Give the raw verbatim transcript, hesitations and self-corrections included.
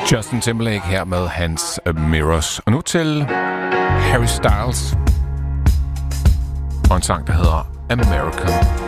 Justin Timberlake her med hans Mirrors. Og nu til Harry Styles og en sang, der hedder American.